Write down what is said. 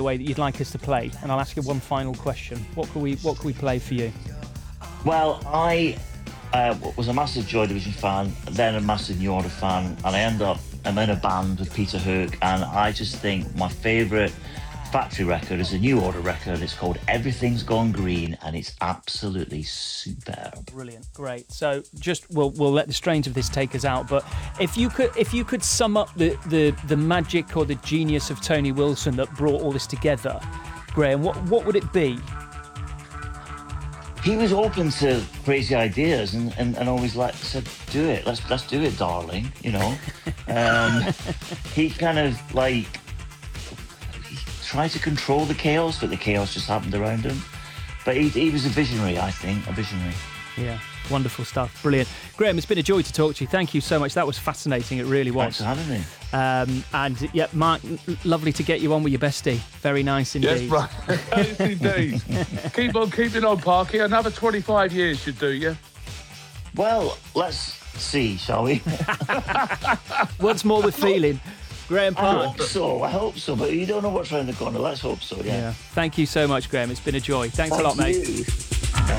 way, that you'd like us to play, and I'll ask you one final question. What can we play for you? Well, I was a massive Joy Division fan, then a massive New Order fan, and I'm in a band with Peter Hook, and I just think my favourite factory record is a New Order record. It's called Everything's Gone Green, and it's absolutely superb. Brilliant, great. So just we'll let the strains of this take us out. But if you could sum up the magic or the genius of Tony Wilson that brought all this together, Graham, what would it be? He was open to crazy ideas and always said, do it. Let's do it, darling. You know, he kind of he tried to control the chaos, but the chaos just happened around him. But he was a visionary, I think, a visionary. Yeah, wonderful stuff. Brilliant. Graham, it's been a joy to talk to you. Thank you so much. That was fascinating. It really was. Thanks for having me. And yeah, Mark, lovely to get you on with your bestie. Very nice indeed. Yes, right. Yes, indeed. Keep on keeping on, Parky. Another 25 years should do you. Well, let's see, shall we? Once more with feeling. Graham Park. I hope so, but you don't know what's around the corner. Let's hope so, yeah. Thank you so much, Graham. It's been a joy. Thanks a lot, mate. You.